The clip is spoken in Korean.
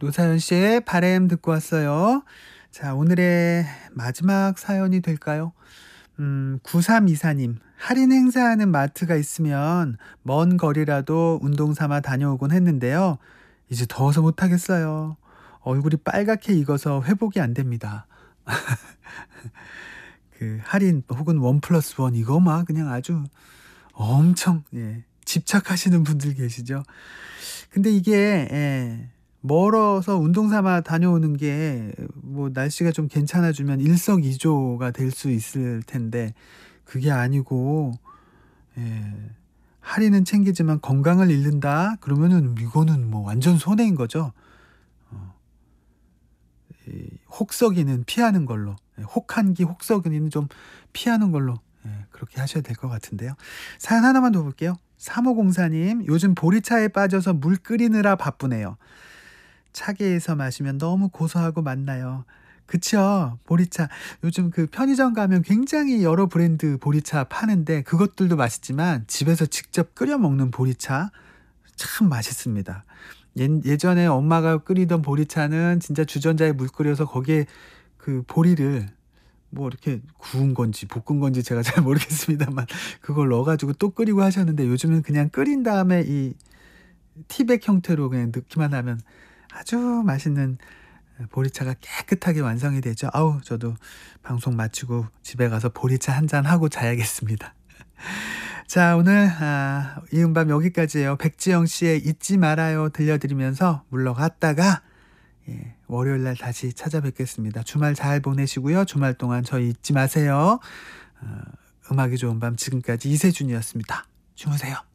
노사연 씨의 바램 듣고 왔어요. 자, 오늘의 마지막 사연이 될까요? 9324님. 할인 행사하는 마트가 있으면 먼 거리라도 운동 삼아 다녀오곤 했는데요. 이제 더워서 못하겠어요. 얼굴이 빨갛게 익어서 회복이 안 됩니다. 그 할인 혹은 1+1 이거 막 그냥 아주 엄청 집착하시는 분들 계시죠. 근데 이게 멀어서 운동 삼아 다녀오는 게 뭐 날씨가 좀 괜찮아지면 일석이조가 될 수 있을 텐데 그게 아니고 할인은 챙기지만 건강을 잃는다? 그러면은 이거는 뭐 완전 손해인 거죠. 이 혹서기는 피하는 걸로, 혹한기, 혹서기는 좀 피하는 걸로 그렇게 하셔야 될 것 같은데요. 사연 하나만 더 볼게요. 3504님, 요즘 보리차에 빠져서 물 끓이느라 바쁘네요. 차게에서 마시면 너무 고소하고 맛나요. 그쵸? 보리차. 요즘 그 편의점 가면 굉장히 여러 브랜드 보리차 파는데 그것들도 맛있지만 집에서 직접 끓여 먹는 보리차 참 맛있습니다. 예전에 엄마가 끓이던 보리차는 진짜 주전자에 물 끓여서 거기에 그 보리를 뭐 이렇게 구운 건지 볶은 건지 제가 잘 모르겠습니다만 그걸 넣어 가지고 또 끓이고 하셨는데 요즘은 그냥 끓인 다음에 이 티백 형태로 그냥 넣기만 하면 아주 맛있는 보리차가 깨끗하게 완성이 되죠. 아우, 저도 방송 마치고 집에 가서 보리차 한 잔 하고 자야겠습니다. 자, 오늘 이은 밤 여기까지예요. 백지영 씨의 잊지 말아요 들려드리면서 물러갔다가 월요일 날 다시 찾아뵙겠습니다. 주말 잘 보내시고요. 주말 동안 저희 잊지 마세요. 음악이 좋은 밤 지금까지 이세준이었습니다. 주무세요.